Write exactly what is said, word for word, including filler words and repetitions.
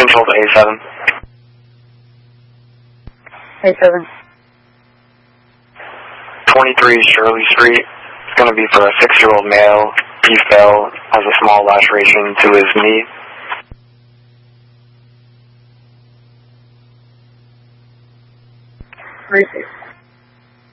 control to A seven. A seven. twenty-three Shirley Street. It's going to be for a six-year-old male. He fell, has a small laceration to his knee. Three six.